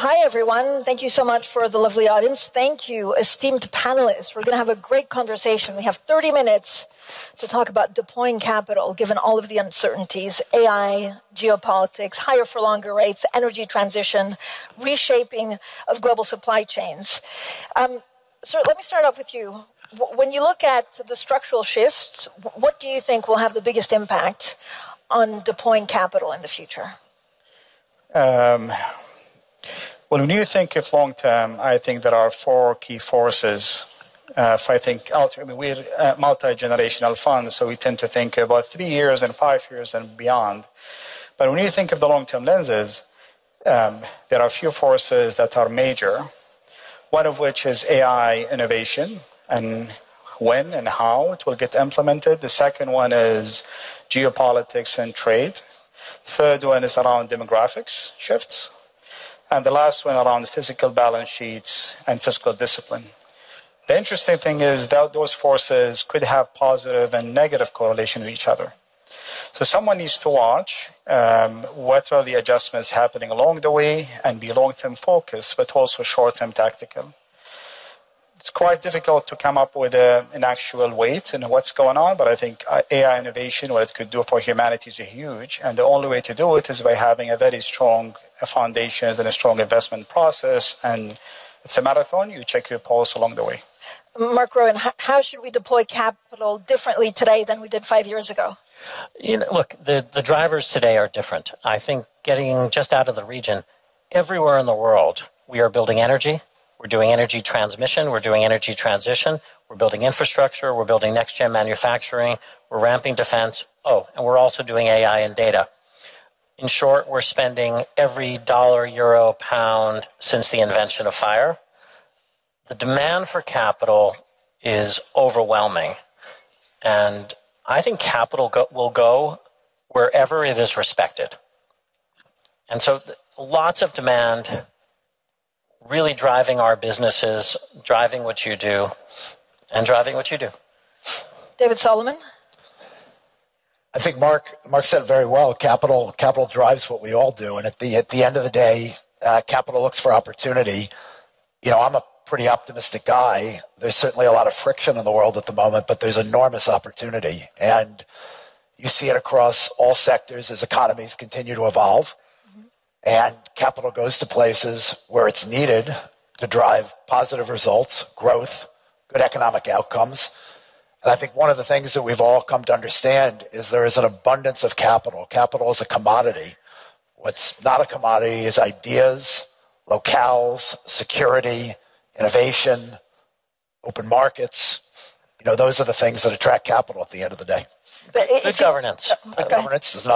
hi, everyone. Thank you so much for the lovely audience. Thank you, esteemed panelists. We're going to have a great conversation. We have 30 minutes to talk about deploying capital, given all of the uncertainties, AI, geopolitics, higher for longer rates, energy transition, reshaping of global supply chains. Sir, let me start off with you. When you look at the structural shifts, what do you think will have the biggest impact on deploying capital in the future? Well, when you think of long term, I think there are four key forces. If I think, we're a multi-generational fund, so we tend to think about 3 years and 5 years and beyond. But when you think of the long-term lenses, there are a few forces that are major, one of which is AI innovation and when and how it will get implemented. The second one is geopolitics and trade. Third one is around demographics shifts. And the last one around physical balance sheets and fiscal discipline. The interesting thing is that those forces could have positive and negative correlation with each other. So someone needs to watch what are the adjustments happening along the way and be long-term focused, but also short-term tactical. It's quite difficult to come up with an actual weight in what's going on, but I think AI innovation, what it could do for humanity is huge. And the only way to do it is by having a very strong foundations and a strong investment process. And it's a marathon. You check your pulse along the way. Mark Rowan, how should we deploy capital differently today than we did 5 years ago? Look, the drivers today are different. I think getting just out of the region, everywhere in the world, we are building energy. We're doing energy transmission. We're doing energy transition. We're building infrastructure. We're building next-gen manufacturing. We're ramping defense. Oh, and we're also doing AI and data. In short, we're spending every dollar, euro, pound since the invention of fire. The demand for capital is overwhelming. And I think capital will go wherever it is respected. And so lots of demand, really driving our businesses, driving what you do, and driving what you do. David Solomon? I think Mark said it very well. Capital drives what we all do. And at the end of the day, capital looks for opportunity. I'm a pretty optimistic guy. There's certainly a lot of friction in the world at the moment, but there's enormous opportunity. And you see it across all sectors as economies continue to evolve. And capital goes to places where it's needed to drive positive results, growth, good economic outcomes. And I think one of the things that we've all come to understand is there is an abundance of capital. Capital is a commodity. What's not a commodity is ideas, locales, security, innovation, open markets. Those are the things that attract capital at the end of the day. Good governance. Good governance is not